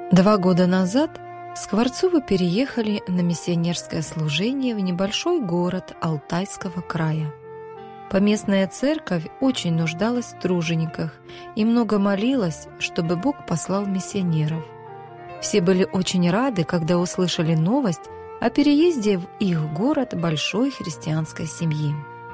2 года назад Скворцовы переехали на миссионерское служение в небольшой город Алтайского края. Поместная церковь очень нуждалась в тружениках и много молилась, чтобы Бог послал миссионеров. Все были очень рады, когда услышали новость о переезде в их город большой христианской семьи.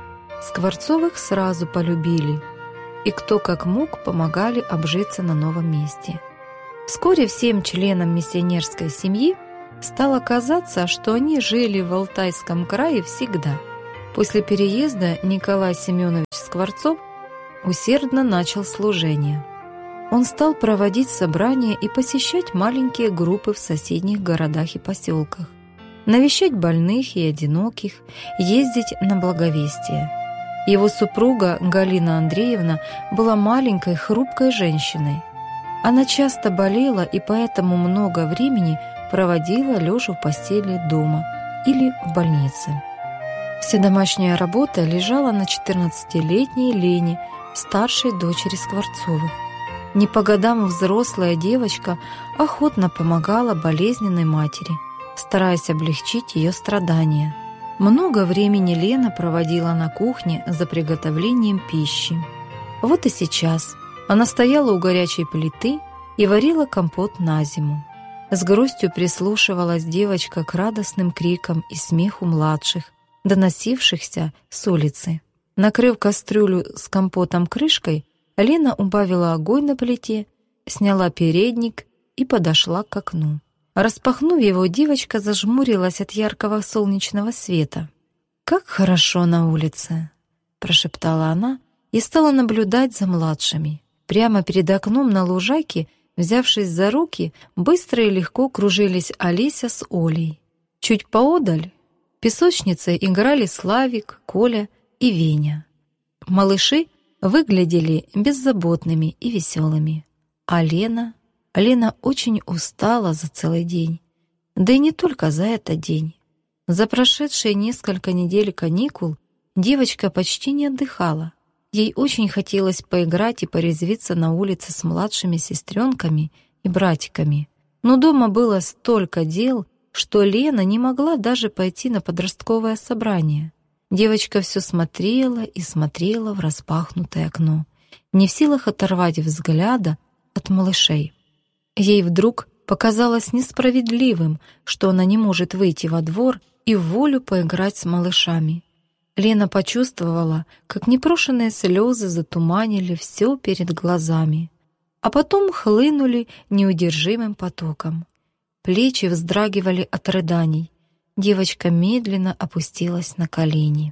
Скворцовых сразу полюбили, и кто как мог помогали обжиться на новом месте. Вскоре всем членам миссионерской семьи стало казаться, что они жили в Алтайском крае всегда. После переезда Николай Семенович Скворцов усердно начал служение. Он стал проводить собрания и посещать маленькие группы в соседних городах и поселках, навещать больных и одиноких, ездить на благовестие. Его супруга Галина Андреевна была маленькой хрупкой женщиной. Она часто болела и поэтому много времени проводила лежа в постели дома или в больнице. Вся домашняя работа лежала на 14-летней Лене, старшей дочери Скворцовых. Не по годам взрослая девочка охотно помогала болезненной матери, стараясь облегчить ее страдания. Много времени Лена проводила на кухне за приготовлением пищи. Вот и сейчас она стояла у горячей плиты и варила компот на зиму. С грустью прислушивалась девочка к радостным крикам и смеху младших, доносившихся с улицы. Накрыв кастрюлю с компотом крышкой, Лена убавила огонь на плите, сняла передник и подошла к окну. Распахнув его, девочка зажмурилась от яркого солнечного света. «Как хорошо на улице!» – прошептала она и стала наблюдать за младшими. Прямо перед окном на лужайке, взявшись за руки, быстро и легко кружились Олеся с Олей. Чуть поодаль в песочнице играли Славик, Коля и Веня. Малыши выглядели беззаботными и веселыми. А Лена очень устала за целый день. Да и не только за этот день. За прошедшие несколько недель каникул девочка почти не отдыхала. Ей очень хотелось поиграть и порезвиться на улице с младшими сестренками и братиками. Но дома было столько дел, что Лена не могла даже пойти на подростковое собрание. Девочка все смотрела и смотрела в распахнутое окно, не в силах оторвать взгляда от малышей. Ей вдруг показалось несправедливым, что она не может выйти во двор и в волю поиграть с малышами. Лена почувствовала, как непрошенные слезы затуманили все перед глазами, а потом хлынули неудержимым потоком. Плечи вздрагивали от рыданий. Девочка медленно опустилась на колени.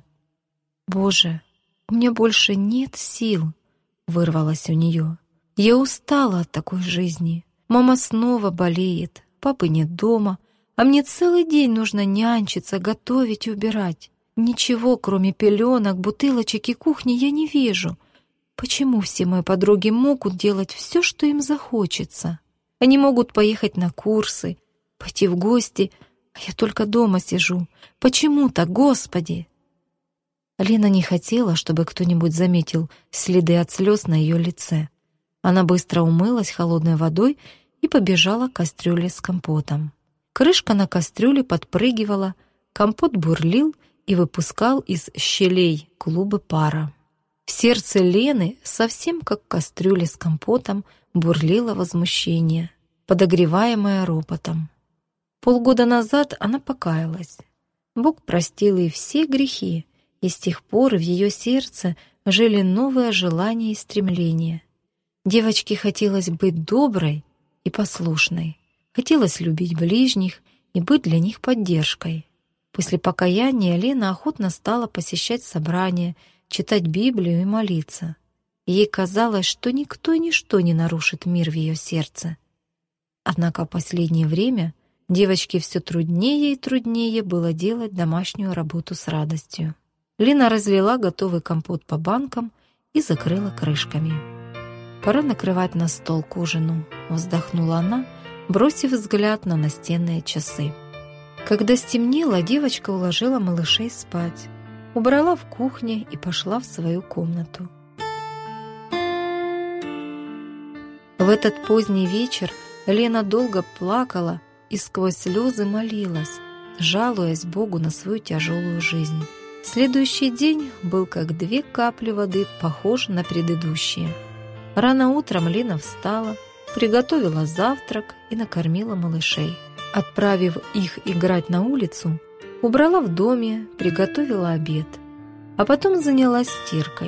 «Боже, у меня больше нет сил», — вырвалось у нее. «Я устала от такой жизни. Мама снова болеет, папы нет дома, а мне целый день нужно нянчиться, готовить и убирать. Ничего, кроме пеленок, бутылочек и кухни, я не вижу. Почему все мои подруги могут делать все, что им захочется? Они могут поехать на курсы, пойти в гости, а я только дома сижу. Почему так, Господи?» Лена не хотела, чтобы кто-нибудь заметил следы от слез на ее лице. Она быстро умылась холодной водой и побежала к кастрюле с компотом. Крышка на кастрюле подпрыгивала, компот бурлил и выпускал из щелей клубы пара. В сердце Лены, совсем как в кастрюле с компотом, бурлило возмущение, подогреваемое ропотом. Полгода назад она покаялась. Бог простил ей все грехи, и с тех пор в ее сердце жили новые желания и стремления. Девочке хотелось быть доброй и послушной, хотелось любить ближних и быть для них поддержкой. После покаяния Лена охотно стала посещать собрания, читать Библию и молиться. Ей казалось, что никто и ничто не нарушит мир в ее сердце. Однако в последнее время девочке все труднее и труднее было делать домашнюю работу с радостью. Лена разлила готовый компот по банкам и закрыла крышками. «Пора накрывать на стол к ужину», — вздохнула она, бросив взгляд на настенные часы. Когда стемнело, девочка уложила малышей спать, убрала в кухне и пошла в свою комнату. В этот поздний вечер Лена долго плакала и сквозь слезы молилась, жалуясь Богу на свою тяжелую жизнь. Следующий день был как 2 капли воды похож на предыдущие. Рано утром Лена встала, приготовила завтрак и накормила малышей. Отправив их играть на улицу, убрала в доме, приготовила обед, а потом занялась стиркой.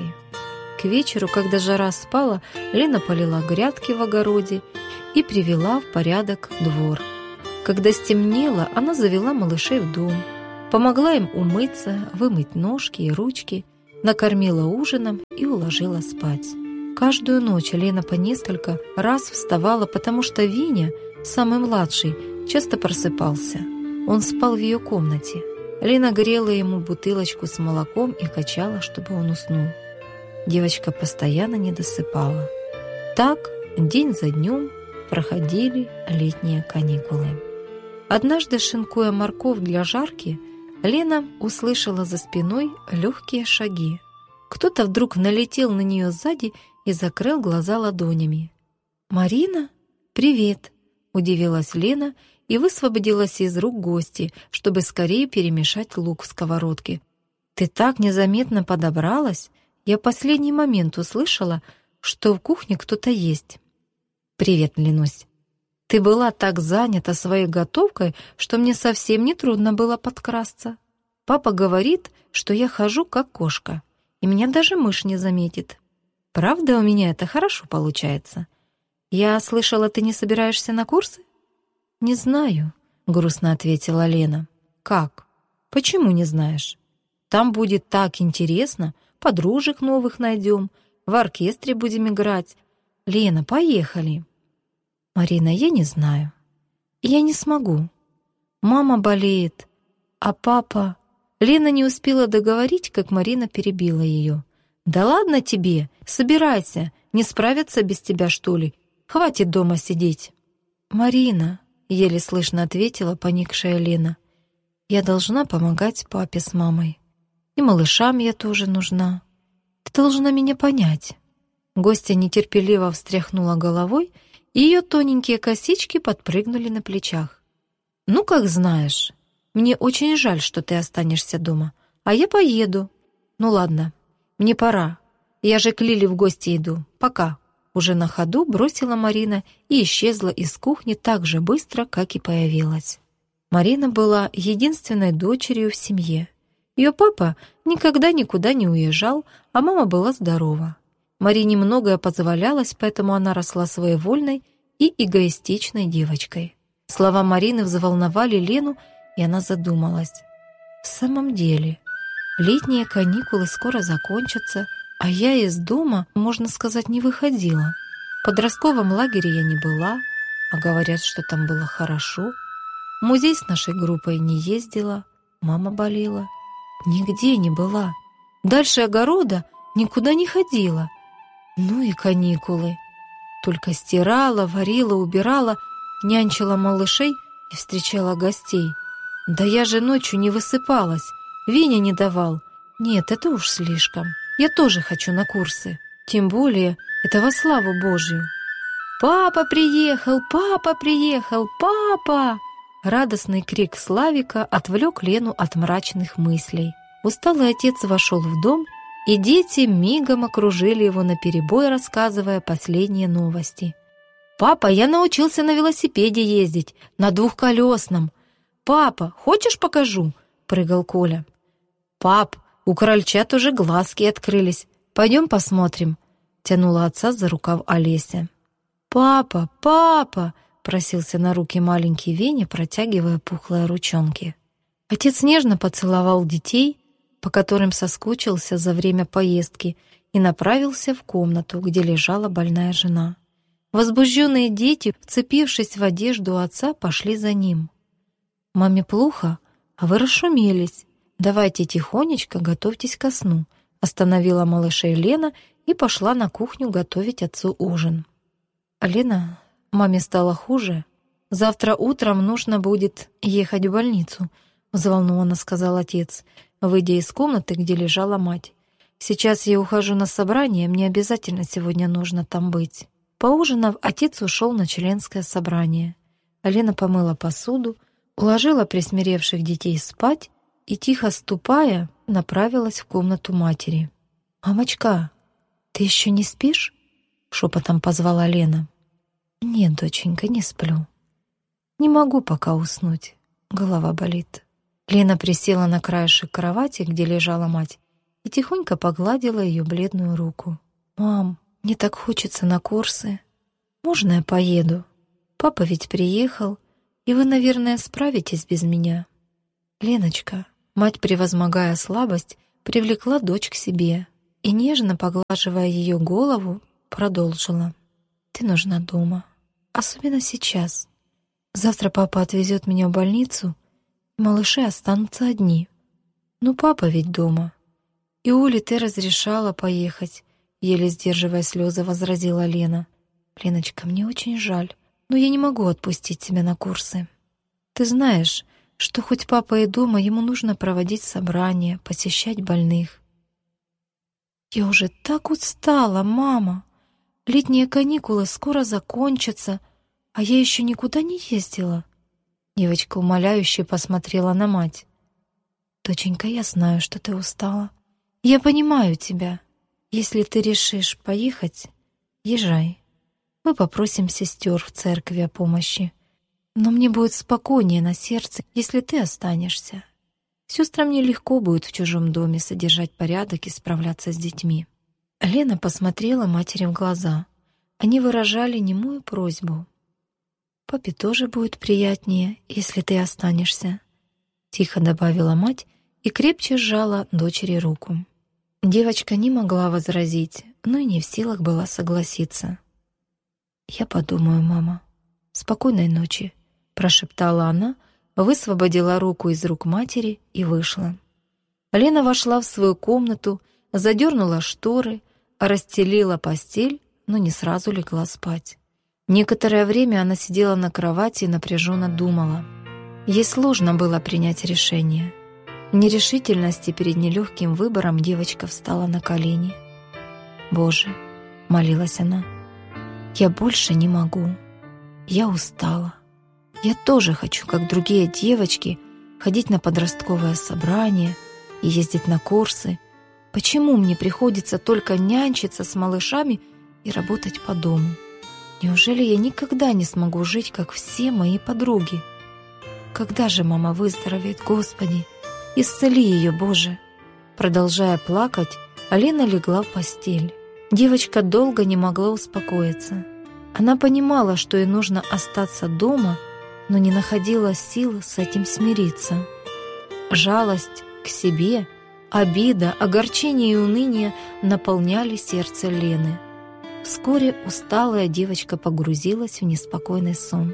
К вечеру, когда жара спала, Лена полила грядки в огороде и привела в порядок двор. Когда стемнело, она завела малышей в дом, помогла им умыться, вымыть ножки и ручки, накормила ужином и уложила спать. Каждую ночь Лена по несколько раз вставала, потому что Веня, самый младший, часто просыпался. Он спал в ее комнате. Лена грела ему бутылочку с молоком и качала, чтобы он уснул. Девочка постоянно не досыпала. Так день за днем проходили летние каникулы. Однажды, шинкуя морковь для жарки, Лена услышала за спиной легкие шаги. Кто-то вдруг налетел на нее сзади и закрыл глаза ладонями. «Марина? Привет!» – удивилась Лена и высвободилась из рук гости, чтобы скорее перемешать лук в сковородке. «Ты так незаметно подобралась! Я в последний момент услышала, что в кухне кто-то есть». «Привет, Ленусь! Ты была так занята своей готовкой, что мне совсем не трудно было подкрасться. Папа говорит, что я хожу как кошка, и меня даже мышь не заметит. Правда, у меня это хорошо получается? Я слышала, ты не собираешься на курсы?» «Не знаю», — грустно ответила Лена. «Как? Почему не знаешь? Там будет так интересно, подружек новых найдем, в оркестре будем играть. Лена, поехали». «Марина, я не знаю. Я не смогу. Мама болеет, а папа...» Лена не успела договорить, как Марина перебила ее. «Да ладно тебе, собирайся, не справятся без тебя, что ли? Хватит дома сидеть». «Марина», — еле слышно ответила поникшая Лена, «я должна помогать папе с мамой. И малышам я тоже нужна. Ты должна меня понять». Гостья нетерпеливо встряхнула головой, и ее тоненькие косички подпрыгнули на плечах. «Ну, как знаешь. Мне очень жаль, что ты останешься дома, а я поеду. Ну ладно, мне пора. Я же к Лиле в гости иду. Пока». Уже на ходу бросила Марина и исчезла из кухни так же быстро, как и появилась. Марина была единственной дочерью в семье. Ее папа никогда никуда не уезжал, а мама была здорова. Марине многое позволялось, поэтому она росла своевольной и эгоистичной девочкой. Слова Марины взволновали Лену, и она задумалась. В самом деле, летние каникулы скоро закончатся, а я из дома, можно сказать, не выходила. В подростковом лагере я не была, а говорят, что там было хорошо. В музей с нашей группой не ездила, мама болела. Нигде не была. Дальше огорода никуда не ходила. Ну и каникулы. Только стирала, варила, убирала, нянчила малышей и встречала гостей. Да я же ночью не высыпалась, Веня не давал. Нет, это уж слишком. Я тоже хочу на курсы. Тем более, это во славу Божью. «Папа приехал! Папа приехал! Папа!» Радостный крик Славика отвлек Лену от мрачных мыслей. Усталый отец вошел в дом, и дети мигом окружили его наперебой, рассказывая последние новости. «Папа, я научился на велосипеде ездить, на двухколесном. Папа, хочешь покажу?» — прыгал Коля. «Пап, у крольчат уже глазки открылись. Пойдем посмотрим», — тянула отца за рукав Олеся. «Папа, папа!» — просился на руки маленький Веня, протягивая пухлые ручонки. Отец нежно поцеловал детей, по которым соскучился за время поездки, и направился в комнату, где лежала больная жена. Возбужденные дети, вцепившись в одежду отца, пошли за ним. «Маме плохо, а вы расшумелись. Давайте тихонечко готовьтесь ко сну», — остановила малышей Лена и пошла на кухню готовить отцу ужин. «Лена, маме стало хуже. Завтра утром нужно будет ехать в больницу», — взволнованно сказал отец, выйдя из комнаты, где лежала мать. «Сейчас я ухожу на собрание, мне обязательно сегодня нужно там быть». Поужинав, отец ушел на членское собрание. Лена помыла посуду, уложила присмиревших детей спать и, тихо ступая, направилась в комнату матери. «Мамочка, ты еще не спишь?» — шепотом позвала Лена. «Нет, доченька, не сплю. Не могу пока уснуть. Голова болит». Лена присела на краешек кровати, где лежала мать, и тихонько погладила ее бледную руку. «Мам, мне так хочется на курсы. Можно я поеду? Папа ведь приехал, и вы, наверное, справитесь без меня». «Леночка», мать, превозмогая слабость, привлекла дочь к себе и, нежно поглаживая ее голову, продолжила. «Ты нужна дома, особенно сейчас. Завтра папа отвезет меня в больницу, и малыши останутся одни. Ну, папа ведь дома. И Оле ты разрешала поехать», еле сдерживая слезы, возразила Лена. «Леночка, мне очень жаль, но я не могу отпустить тебя на курсы. Ты знаешь, что хоть папа и дома, ему нужно проводить собрания, посещать больных». «Я уже так устала, мама. Летние каникулы скоро закончатся, а я еще никуда не ездила». Девочка умоляюще посмотрела на мать. «Доченька, я знаю, что ты устала. Я понимаю тебя. Если ты решишь поехать, езжай. Мы попросим сестер в церкви о помощи. Но мне будет спокойнее на сердце, если ты останешься. Сестрам нелегко будет в чужом доме содержать порядок и справляться с детьми». Лена посмотрела матери в глаза. Они выражали немую просьбу. «Папе тоже будет приятнее, если ты останешься», — тихо добавила мать и крепче сжала дочери руку. Девочка не могла возразить, но и не в силах была согласиться. «Я подумаю, мама. Спокойной ночи», — прошептала она, высвободила руку из рук матери и вышла. Лена вошла в свою комнату, задернула шторы, расстелила постель, но не сразу легла спать. Некоторое время она сидела на кровати и напряженно думала. Ей сложно было принять решение. В нерешительности перед нелегким выбором девочка встала на колени. «Боже», — молилась она, — «я больше не могу. Я устала. Я тоже хочу, как другие девочки, ходить на подростковое собрание и ездить на курсы. Почему мне приходится только нянчиться с малышами и работать по дому? Неужели я никогда не смогу жить, как все мои подруги? Когда же мама выздоровеет, Господи? Исцели ее, Боже!» Продолжая плакать, Лена легла в постель. Девочка долго не могла успокоиться. Она понимала, что ей нужно остаться дома, но не находила сил с этим смириться. Жалость к себе, обида, огорчение и уныние наполняли сердце Лены. Вскоре усталая девочка погрузилась в неспокойный сон.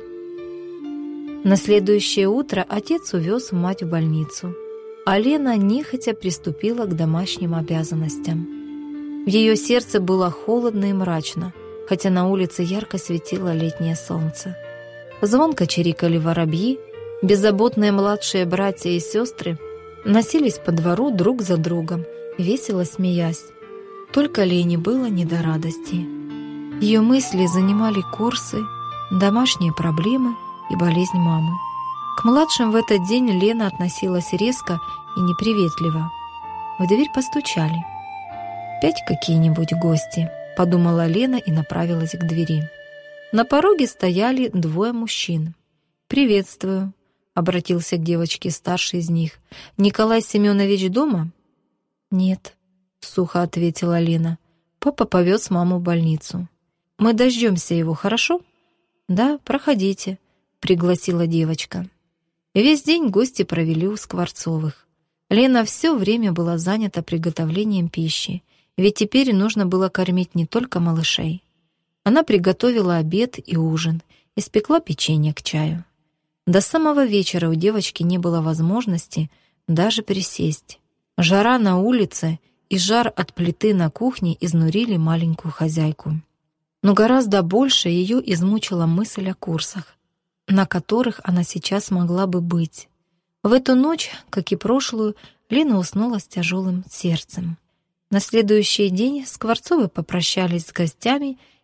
На следующее утро отец увез мать в больницу, а Лена нехотя приступила к домашним обязанностям. В ее сердце было холодно и мрачно, хотя на улице ярко светило летнее солнце. Звонко чирикали воробьи, беззаботные младшие братья и сестры носились по двору друг за другом, весело смеясь. Только Лене было не до радости. Ее мысли занимали курсы, домашние проблемы и болезнь мамы. К младшим в этот день Лена относилась резко и неприветливо. В дверь постучали. «Опять какие-нибудь гости», — подумала Лена и направилась к двери. На пороге стояли двое мужчин. «Приветствую», — обратился к девочке старший из них. «Николай Семенович дома?» «Нет», — сухо ответила Лена. «Папа повез маму в больницу. Мы дождемся его, хорошо?» «Да, проходите», — пригласила девочка. Весь день гости провели у Скворцовых. Лена все время была занята приготовлением пищи, ведь теперь нужно было кормить не только малышей. Она приготовила обед и ужин, испекла печенье к чаю. До самого вечера у девочки не было возможности даже присесть. Жара на улице и жар от плиты на кухне изнурили маленькую хозяйку. Но гораздо больше ее измучила мысль о курсах, на которых она сейчас могла бы быть. В эту ночь, как и прошлую, Лена уснула с тяжелым сердцем. На следующий день Скворцовы попрощались с гостями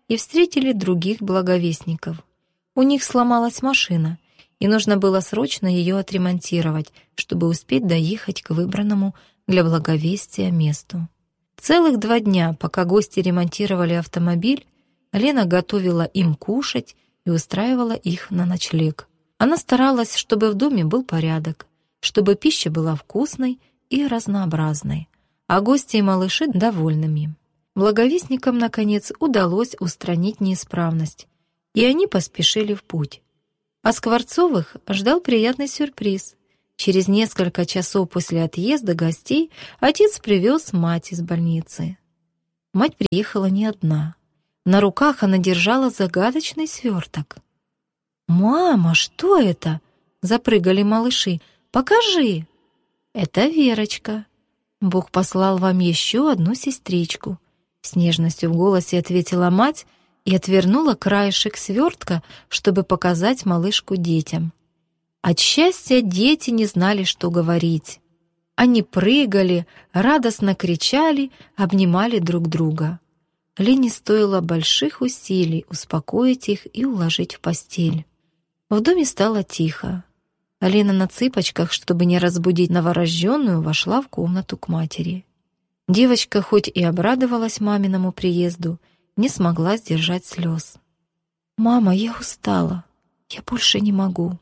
и встретили других благовестников. У них сломалась машина, и нужно было срочно ее отремонтировать, чтобы успеть доехать к выбранному для благовестия месту. Целых 2 дня, пока гости ремонтировали автомобиль, Лена готовила им кушать и устраивала их на ночлег. Она старалась, чтобы в доме был порядок, чтобы пища была вкусной и разнообразной, а гости и малыши довольными. Благовестникам, наконец, удалось устранить неисправность, и они поспешили в путь. А Скворцовых ждал приятный сюрприз. Через несколько часов после отъезда гостей отец привез мать из больницы. Мать приехала не одна. На руках она держала загадочный сверток. «Мама, что это?» — запрыгали малыши. «Покажи!» «Это Верочка. Бог послал вам еще одну сестричку», — с нежностью в голосе ответила мать и отвернула краешек свертка, чтобы показать малышку детям. От счастья дети не знали, что говорить. Они прыгали, радостно кричали, обнимали друг друга. Лене стоило больших усилий успокоить их и уложить в постель. В доме стало тихо. Лена на цыпочках, чтобы не разбудить новорожденную, вошла в комнату к матери. Девочка, хоть и обрадовалась маминому приезду, не смогла сдержать слез. «Мама, я устала. Я больше не могу.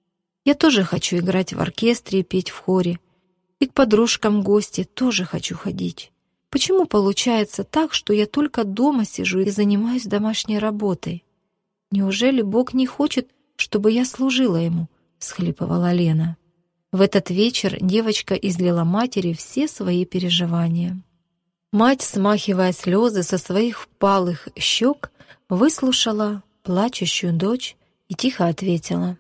Я тоже хочу играть в оркестре и петь в хоре. И к подружкам в гости тоже хочу ходить. Почему получается так, что я только дома сижу и занимаюсь домашней работой? Неужели Бог не хочет, чтобы я служила Ему?» — всхлипывала Лена. В этот вечер девочка излила матери все свои переживания. Мать, смахивая слезы со своих впалых щек, выслушала плачущую дочь и тихо ответила: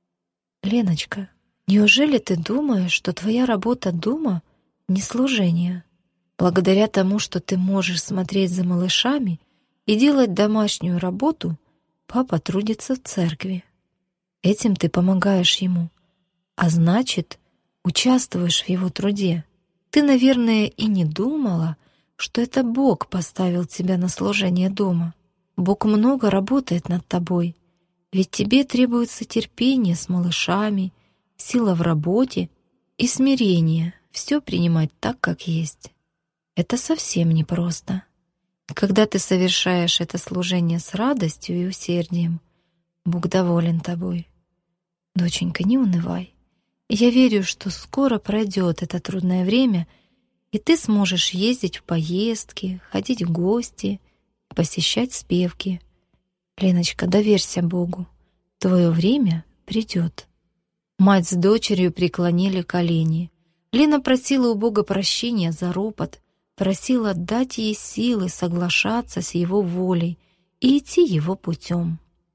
«Леночка, неужели ты думаешь, что твоя работа дома — не служение? Благодаря тому, что ты можешь смотреть за малышами и делать домашнюю работу, папа трудится в церкви. Этим ты помогаешь ему, а значит, участвуешь в его труде. Ты, наверное, и не думала, что это Бог поставил тебя на служение дома. Бог много работает над тобой, ведь тебе требуется терпение с малышами, сила в работе и смирение все принимать так, как есть. Это совсем непросто. Когда ты совершаешь это служение с радостью и усердием, Бог доволен тобой. Доченька, не унывай. Я верю, что скоро пройдет это трудное время, и ты сможешь ездить в поездки, ходить в гости, посещать спевки. Леночка, доверься Богу. Твое время придет». Мать с дочерью преклонили колени. Лена просила у Бога прощения за ропот, просила дать ей силы соглашаться с Его волей и идти Его путем.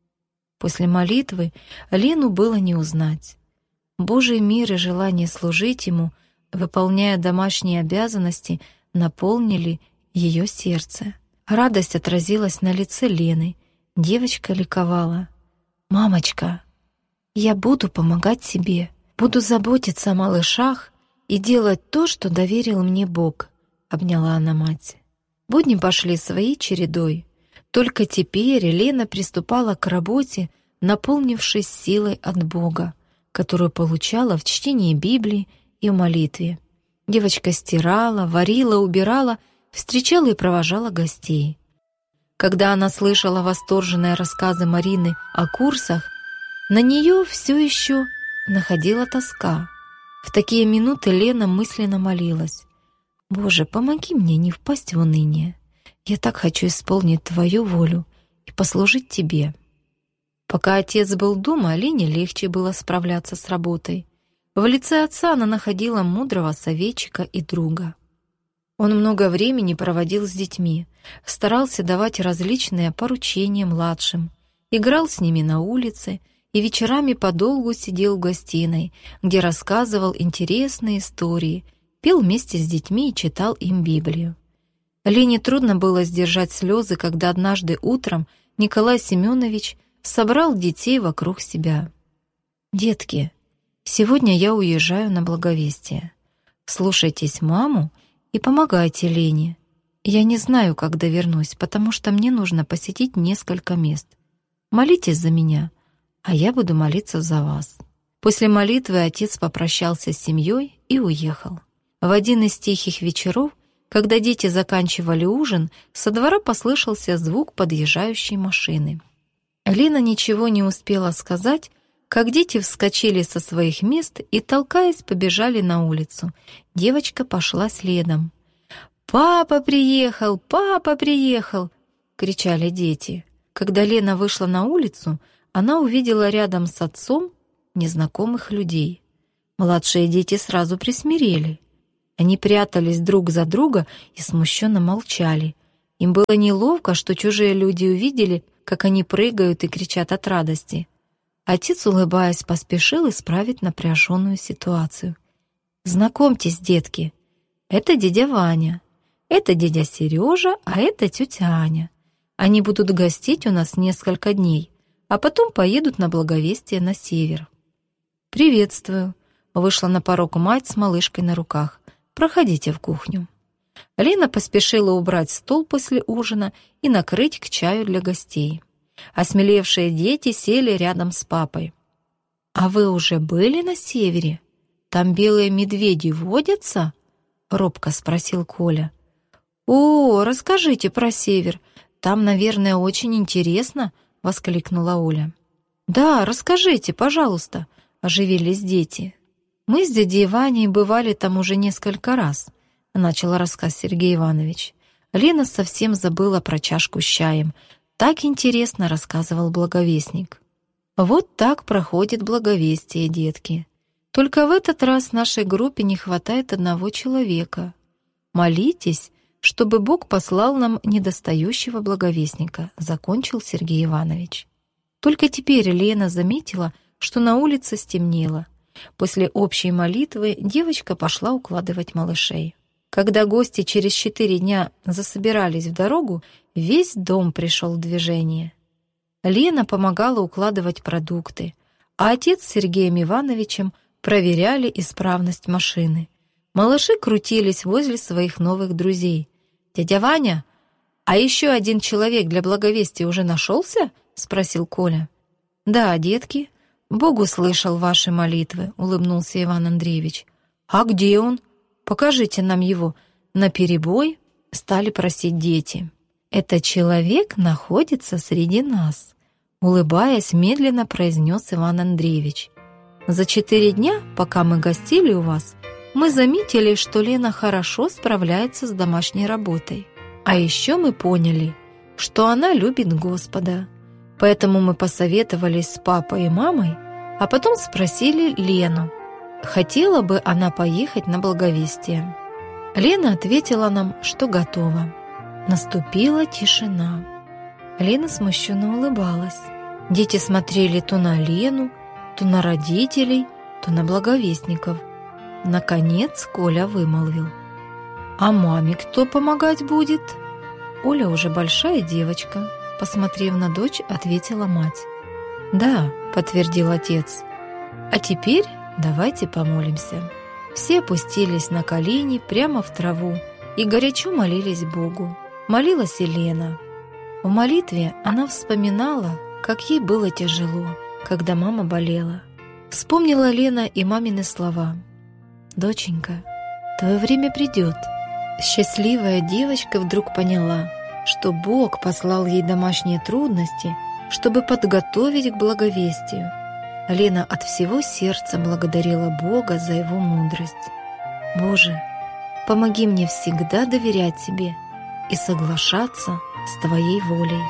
После молитвы Лену было не узнать. Божий мир и желание служить Ему, выполняя домашние обязанности, наполнили ее сердце. Радость отразилась на лице Лены. Девочка ликовала. «Мамочка, я буду помогать тебе, буду заботиться о малышах и делать то, что доверил мне Бог», — обняла она мать. Будни пошли своей чередой. Только теперь Лена приступала к работе, наполнившись силой от Бога, которую получала в чтении Библии и в молитве. Девочка стирала, варила, убирала, встречала и провожала гостей. Когда она слышала восторженные рассказы Марины о курсах, на нее все еще находила тоска. В такие минуты Лена мысленно молилась: «Боже, помоги мне не впасть в уныние. Я так хочу исполнить Твою волю и послужить Тебе». Пока отец был дома, Лене легче было справляться с работой. В лице отца она находила мудрого советчика и друга. Он много времени проводил с детьми, старался давать различные поручения младшим, играл с ними на улице и вечерами подолгу сидел в гостиной, где рассказывал интересные истории, пел вместе с детьми и читал им Библию. Лене трудно было сдержать слезы, когда однажды утром Николай Семенович собрал детей вокруг себя. «Детки, сегодня я уезжаю на благовестие. Слушайтесь маму и помогайте Лене. «Я не знаю, когда вернусь, потому что мне нужно посетить несколько мест. Молитесь за меня, а я буду молиться за вас». После молитвы отец попрощался с семьей и уехал. В один из тихих вечеров, когда дети заканчивали ужин, со двора послышался звук подъезжающей машины. Лена ничего не успела сказать, как дети вскочили со своих мест и, толкаясь, побежали на улицу. Девочка пошла следом. «Папа приехал! Папа приехал!» — кричали дети. Когда Лена вышла на улицу, она увидела рядом с отцом незнакомых людей. Младшие дети сразу присмирели. Они прятались друг за друга и смущенно молчали. Им было неловко, что чужие люди увидели, как они прыгают и кричат от радости. Отец, улыбаясь, поспешил исправить напряженную ситуацию. «Знакомьтесь, детки, это дядя Ваня, это дядя Сережа, а это тетя Аня. Они будут гостить у нас несколько дней, а потом поедут на Благовестие на север». «Приветствую», — вышла на порог мать с малышкой на руках. «Проходите в кухню». Лена поспешила убрать стол после ужина и накрыть к чаю для гостей. Осмелевшие дети сели рядом с папой. «А вы уже были на севере? Там белые медведи водятся?» — робко спросил Коля. «О, расскажите про север. Там, наверное, очень интересно», — воскликнула Оля. «Да, расскажите, пожалуйста», — оживились дети. «Мы с дядей Ваней бывали там уже несколько раз», — начал рассказ Сергей Иванович. Лена совсем забыла про чашку с чаем. Так интересно рассказывал благовестник. Вот так проходит благовестие, детки. Только в этот раз нашей группе не хватает одного человека. Молитесь, чтобы Бог послал нам недостающего благовестника, закончил Сергей Иванович. Только теперь Лена заметила, что на улице стемнело. После общей молитвы девочка пошла укладывать малышей. Когда гости через 4 дня засобирались в дорогу, весь дом пришел в движение. Лена помогала укладывать продукты, а отец с Сергеем Ивановичем проверяли исправность машины. Малыши крутились возле своих новых друзей. «Дядя Ваня, а еще один человек для благовестия уже нашелся?» — спросил Коля. «Да, детки, Бог услышал ваши молитвы», — улыбнулся Иван Андреевич. «А где он? Покажите нам его», — наперебой стали просить дети. «Этот человек находится среди нас», — улыбаясь, медленно произнес Иван Андреевич. «За 4 дня, пока мы гостили у вас, мы заметили, что Лена хорошо справляется с домашней работой. А еще мы поняли, что она любит Господа. Поэтому мы посоветовались с папой и мамой, а потом спросили Лену, хотела бы она поехать на благовестие. Лена ответила нам, что готова. Наступила тишина. Лена смущенно улыбалась. Дети смотрели то на Лену, то на родителей, то на благовестников. Наконец Коля вымолвил: «А маме кто помогать будет?» Оля уже большая девочка, посмотрев на дочь, ответила мать. «Да», — подтвердил отец. «А теперь давайте помолимся». Все опустились на колени прямо в траву и горячо молились Богу. Молилась и Лена. В молитве она вспоминала, как ей было тяжело, когда мама болела. Вспомнила Лена и мамины слова: «Доченька, твое время придет». Счастливая девочка вдруг поняла, что Бог послал ей домашние трудности, чтобы подготовить к благовестию. Лена от всего сердца благодарила Бога за его мудрость. «Боже, помоги мне всегда доверять Тебе и соглашаться с Твоей волей».